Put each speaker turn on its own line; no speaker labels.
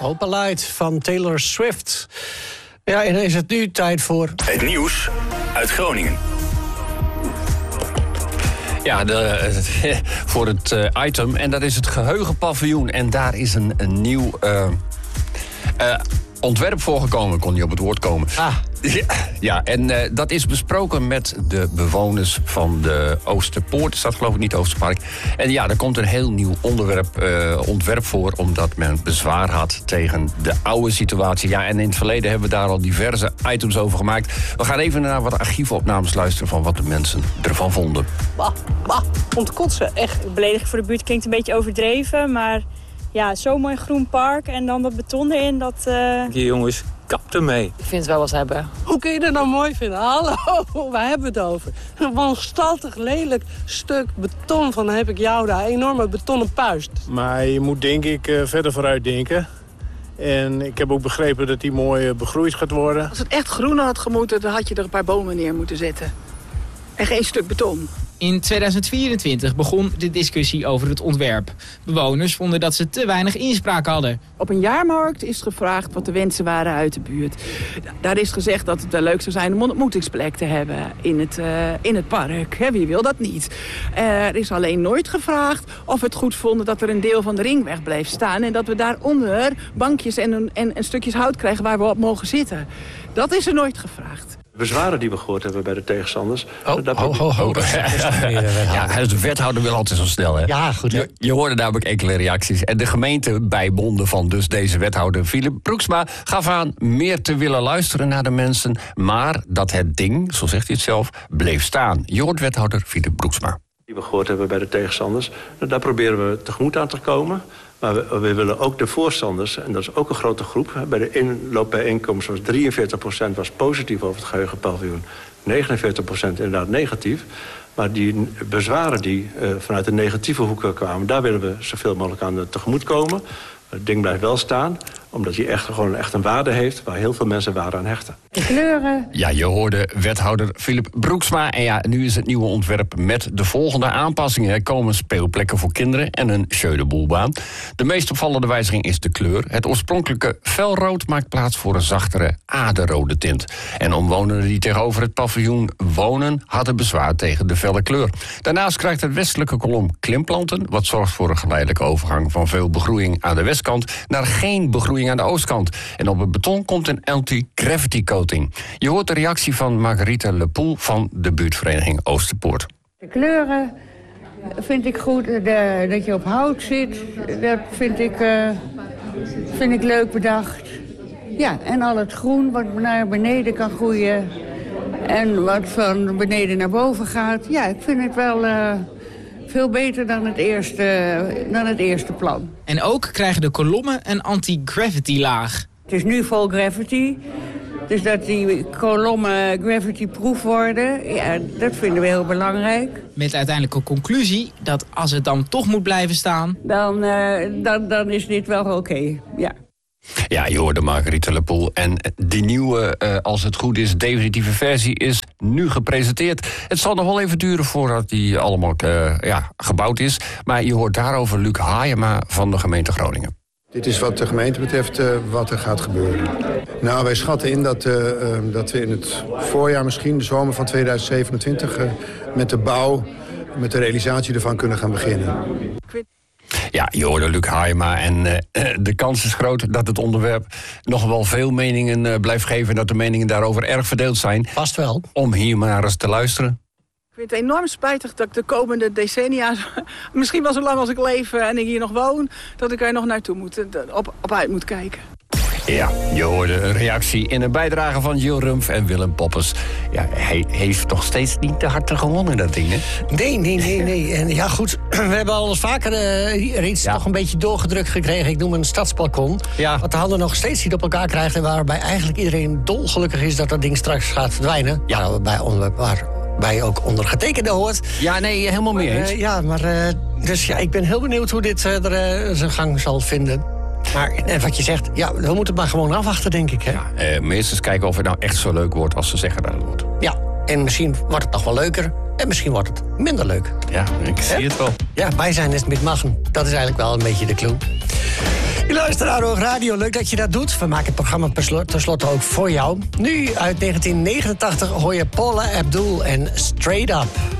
Hope Light van Taylor Swift. Ja, en dan is het nu tijd voor...
Het nieuws uit Groningen.
Ja, voor het item. En dat is het geheugenpaviljoen. En daar is een nieuw ontwerp voor gekomen. Ik kon niet op het woord komen. Ja, en dat is besproken met de bewoners van de Oosterpoort. Er staat geloof ik niet Oosterpark. En ja, er komt een heel nieuw ontwerp voor... omdat men bezwaar had tegen de oude situatie. Ja, en in het verleden hebben we daar al diverse items over gemaakt. We gaan even naar wat archiefopnames luisteren... van wat de mensen ervan vonden.
Ontkotsen, echt.
Belediging voor de buurt klinkt een beetje overdreven, maar... Ja, zo'n mooi groen park en dan dat beton erin, dat...
Die jongens, kap ermee.
Ik vind het wel wat hebben.
Hoe kun je dat nou mooi vinden? Hallo, waar hebben we het over? Een wanstaltig, lelijk stuk beton van dan heb ik jou daar. Een enorme betonnen puist.
Maar je moet denk ik verder vooruit denken. En ik heb ook begrepen dat die mooi begroeid gaat worden.
Als het echt groen had gemoeten, dan had je er een paar bomen neer moeten zetten. En geen stuk beton.
In 2024 begon de discussie over het ontwerp. Bewoners vonden dat ze te weinig inspraak hadden.
Op een jaarmarkt is gevraagd wat de wensen waren uit de buurt. Daar is gezegd dat het wel leuk zou zijn om een ontmoetingsplek te hebben in het park. Wie wil dat niet? Er is alleen nooit gevraagd of we het goed vonden dat er een deel van de ringweg bleef staan... en dat we daaronder bankjes en stukjes hout krijgen waar we op mogen zitten. Dat is er nooit gevraagd.
Bezwaren die we gehoord hebben bij de tegenstanders.
Ja, de wethouder wil altijd zo snel, hè?
Ja, goed. Hè?
Je hoorde namelijk enkele reacties. En de gemeente bijbonden van dus deze wethouder Philip Broeksma gaf aan meer te willen luisteren naar de mensen, maar dat het ding, zo zegt hij het zelf, bleef staan. Je hoort wethouder Philip Broeksma.
Die we gehoord hebben bij de tegenstanders. Daar proberen we tegemoet aan te komen. Maar we willen ook de voorstanders, en dat is ook een grote groep. Bij de inloopbijeenkomst was 43% was positief over het geheugenpaviljoen. 49% inderdaad negatief. Maar die bezwaren die vanuit de negatieve hoeken kwamen... daar willen we zoveel mogelijk aan tegemoet komen. Het ding blijft wel staan, omdat hij echt een waarde heeft... waar heel veel mensen waarde aan hechten.
De kleuren.
Ja, je hoorde wethouder Philip Broeksma. En ja, nu is het nieuwe ontwerp met de volgende aanpassingen. Er komen speelplekken voor kinderen en een jeu de boelbaan. De meest opvallende wijziging is de kleur. Het oorspronkelijke felrood maakt plaats voor een zachtere aderrode tint. En omwonenden die tegenover het paviljoen wonen... hadden bezwaar tegen de felle kleur. Daarnaast krijgt het westelijke kolom klimplanten... wat zorgt voor een geleidelijke overgang van veel begroeiing aan de westkant... naar geen begroeiing aan de oostkant. En op het beton komt een anti-gravity coating. Je hoort de reactie van Margarita Lepoel van de buurtvereniging Oosterpoort.
De kleuren vind ik goed. Dat je op hout zit, dat vind ik leuk bedacht. Ja, en al het groen wat naar beneden kan groeien... en wat van beneden naar boven gaat. Ja, ik vind het wel... veel beter dan het eerste plan.
En ook krijgen de kolommen een anti-gravity laag.
Het is nu vol gravity. Dus dat die kolommen gravity-proof worden, ja, dat vinden we heel belangrijk.
Met uiteindelijke conclusie dat als het dan toch moet blijven staan...
Dan is dit wel oké, ja.
Ja, je hoorde Margarita Lepoel. En die nieuwe, als het goed is, definitieve versie is nu gepresenteerd. Het zal nog wel even duren voordat die allemaal gebouwd is. Maar je hoort daarover Luc Haajema van de gemeente Groningen.
Dit is wat de gemeente betreft wat er gaat gebeuren. Nou, wij schatten in dat we in het voorjaar misschien, de zomer van 2027... met de bouw, met de realisatie ervan kunnen gaan beginnen.
Ja, je hoorde Luc Haajema en de kans is groot dat het onderwerp nog wel veel meningen blijft geven... en dat de meningen daarover erg verdeeld zijn.
Vast wel.
Om hier maar eens te luisteren.
Ik vind het enorm spijtig dat ik de komende decennia... misschien wel zo lang als ik leef en ik hier nog woon... dat ik er nog naartoe moet, op uit moet kijken.
Ja, je hoorde een reactie in een bijdrage van Jill Rumpf en Willem Poppes. Ja, hij heeft nog steeds niet de harte gewonnen, dat ding, hè?
Nee. En ja, goed, we hebben al eens vaker iets toch een beetje doorgedrukt gekregen. Ik noem een stadsbalkon.
Ja.
Wat de handen nog steeds niet op elkaar krijgt... en waarbij eigenlijk iedereen dolgelukkig is dat ding straks gaat verdwijnen. Ja, waarbij ook ondergetekende hoort.
Ja, nee, helemaal mee eens.
Dus ik ben heel benieuwd hoe dit zijn gang zal vinden. Maar wat je zegt, we moeten het maar gewoon afwachten, denk ik. Hè?
Ja, meesters kijken of het nou echt zo leuk wordt als ze zeggen dat het wordt.
Ja, en misschien wordt het nog wel leuker. En misschien wordt het minder leuk.
Ja, ik zie het wel.
Ja, wij zijn het met machen. Dat is eigenlijk wel een beetje de clue. Je luistert naar Oog Radio, leuk dat je dat doet. We maken het programma tenslotte ook voor jou. Nu uit 1989 hoor je Paula Abdul en Straight Up.